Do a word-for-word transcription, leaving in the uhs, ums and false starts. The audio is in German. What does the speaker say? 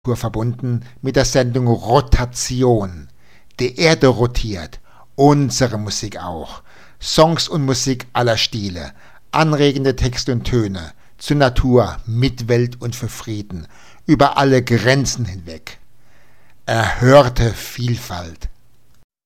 verbunden mit der Sendung Rotation. Die Erde rotiert, unsere Musik auch. Songs und Musik aller Stile, anregende Texte und Töne, zur Natur, Mitwelt und für Frieden, über alle Grenzen hinweg. Erhörte Vielfalt,